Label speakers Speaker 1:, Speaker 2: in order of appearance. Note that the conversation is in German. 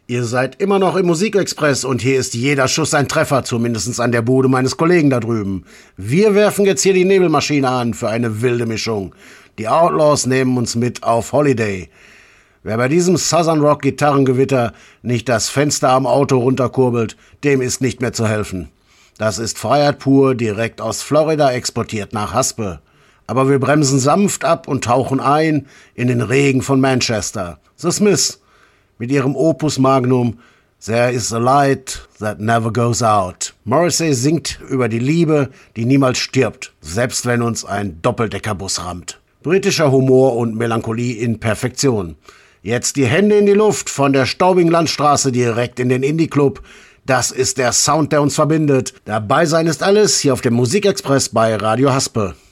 Speaker 1: Ihr seid immer noch im Musikexpress und hier ist jeder Schuss ein Treffer, zumindest an der Bude meines Kollegen da drüben. Wir werfen jetzt hier die Nebelmaschine an für eine wilde Mischung. Die Outlaws nehmen uns mit auf Holiday. Wer bei diesem Southern Rock Gitarrengewitter nicht das Fenster am Auto runterkurbelt, dem ist nicht mehr zu helfen. Das ist Freiheit pur, direkt aus Florida exportiert nach Haspe. Aber wir bremsen sanft ab und tauchen ein in den Regen von Manchester. The Smiths mit ihrem Opus Magnum There is a light that never goes out. Morrissey singt über die Liebe, die niemals stirbt, selbst wenn uns ein Doppeldeckerbus rammt. Britischer Humor und Melancholie in Perfektion. Jetzt die Hände in die Luft von der staubigen Landstraße direkt in den Indie-Club. Das ist der Sound, der uns verbindet. Dabei sein ist alles hier auf dem Musikexpress bei Radio Haspe.